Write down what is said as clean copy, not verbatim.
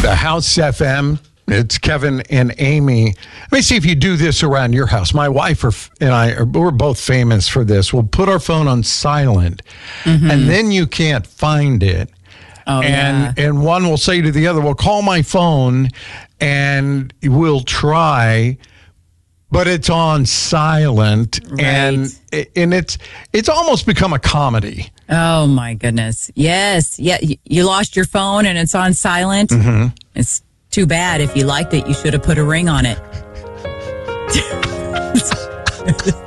The House FM. It's Kevin and Amy. Let me see if you do this around your house. My wife and I, we're both famous for this. We'll put our phone on silent, and then you can't find it. Oh, and one will say to the other, well, call my phone, and we'll try, but it's on silent. Right. And it's almost become a comedy. Oh, my goodness. Yes. Yeah. You lost your phone and it's on silent. It's too bad. If you liked it, you should have put a ring on it.